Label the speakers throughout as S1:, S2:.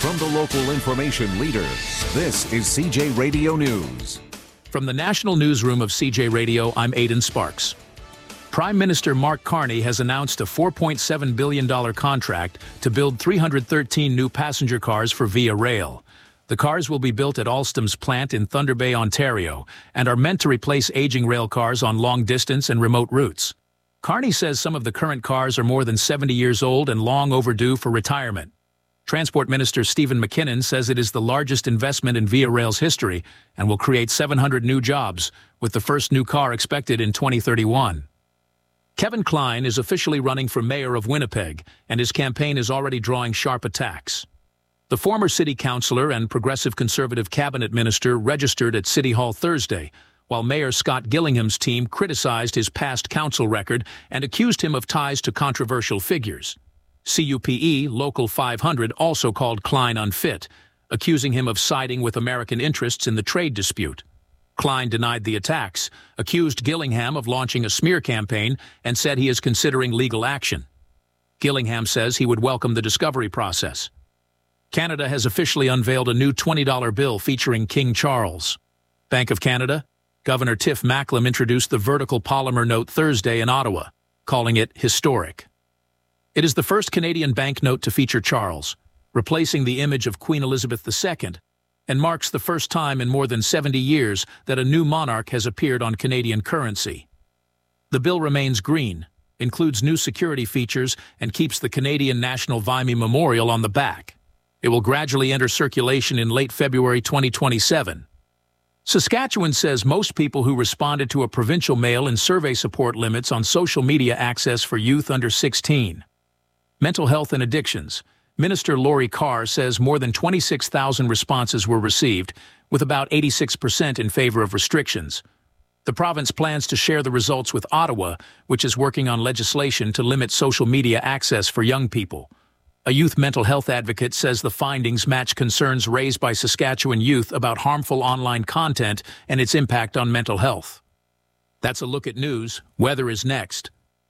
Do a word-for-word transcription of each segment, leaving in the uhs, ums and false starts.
S1: From the local information leader, this is C J Radio News.
S2: From the National Newsroom of C J Radio, I'm Aidan Sparks. Prime Minister Mark Carney has announced a four point seven billion dollars contract to build three hundred thirteen new passenger cars for Via Rail. The cars will be built at Alstom's plant in Thunder Bay, Ontario, and are meant to replace aging rail cars on long-distance and remote routes. Carney says some of the current cars are more than seventy years old and long overdue for retirement. Transport Minister Stephen McKinnon says it is the largest investment in Via Rail's history and will create seven hundred new jobs, with the first new car expected in twenty thirty-one. Kevin Klein is officially running for mayor of Winnipeg, and his campaign is already drawing sharp attacks. The former city councillor and progressive conservative cabinet minister registered at City Hall Thursday, while Mayor Scott Gillingham's team criticized his past council record and accused him of ties to controversial figures. C U P E Local five hundred also called Klein unfit, accusing him of siding with American interests in the trade dispute. Klein denied the attacks, accused Gillingham of launching a smear campaign, and said he is considering legal action. Gillingham says he would welcome the discovery process. Canada has officially unveiled a new twenty dollar bill featuring King Charles. Bank of Canada, Governor Tiff Macklem introduced the vertical polymer note Thursday in Ottawa, calling it historic. It is the first Canadian banknote to feature Charles, replacing the image of Queen Elizabeth the Second, and marks the first time in more than seventy years that a new monarch has appeared on Canadian currency. The bill remains green, includes new security features, and keeps the Canadian National Vimy Memorial on the back. It will gradually enter circulation in late February twenty twenty-seven. Saskatchewan says most people who responded to a provincial mail-in survey support limits on social media access for youth under sixteen. Mental health and addictions. Minister Laurie Carr says more than twenty-six thousand responses were received, with about eighty-six percent in favor of restrictions. The province plans to share the results with Ottawa, which is working on legislation to limit social media access for young people. A youth mental health advocate says the findings match concerns raised by Saskatchewan youth about harmful online content and its impact on mental health. That's a look at news. Weather is next.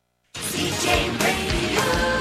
S3: C J Radio,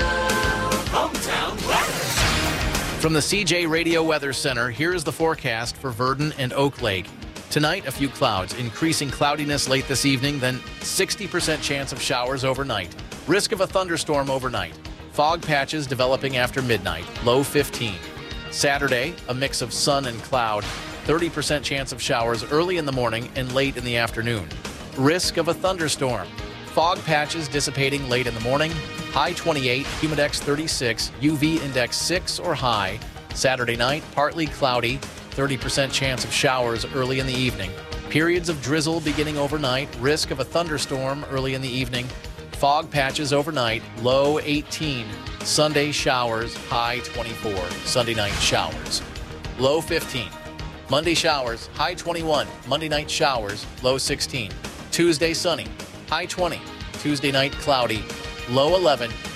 S3: hometown weather.
S4: From the C J Radio Weather Center, here is the forecast for Virden and Oak Lake. Tonight, a few clouds, increasing cloudiness late this evening, then sixty percent chance of showers overnight. Risk of a thunderstorm overnight. Fog patches developing after midnight, low fifteen. Saturday, a mix of sun and cloud, thirty percent chance of showers early in the morning and late in the afternoon. Risk of a thunderstorm. Fog patches dissipating late in the morning, high twenty-eight, humidex thirty-six, U V index six or high. Saturday night, partly cloudy, thirty percent chance of showers early in the evening. Periods of drizzle beginning overnight, risk of a thunderstorm early in the evening. Fog patches overnight, low eighteen. Sunday showers, high twenty-four. Sunday night showers, low fifteen. Monday showers, high twenty-one. Monday night showers, low sixteen. Tuesday sunny, high twenty. Tuesday night cloudy, low eleven.